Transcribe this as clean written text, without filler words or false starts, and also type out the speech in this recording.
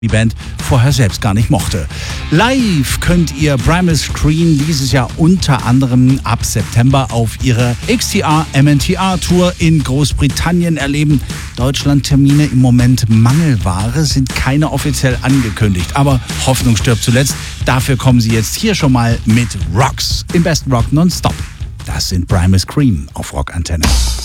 die Band vorher selbst gar nicht mochte. Live könnt ihr Primal Scream dieses Jahr unter anderem ab September auf ihrer XTR-MNTR-Tour in Großbritannien erleben. Deutschland-Termine im Moment Mangelware, sind keine offiziell angekündigt. Aber Hoffnung stirbt zuletzt. Dafür kommen sie jetzt hier schon mal mit Rocks im besten Rock nonstop. Das sind Primal Scream auf Rock Antenne.